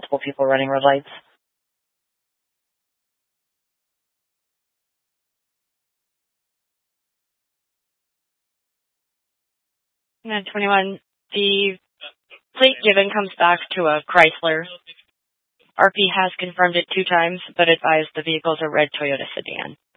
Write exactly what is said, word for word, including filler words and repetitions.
multiple people running red lights. nine twenty-one, the plate given comes back to a Chrysler. R P has confirmed it two times, but advised the vehicle is a red Toyota sedan.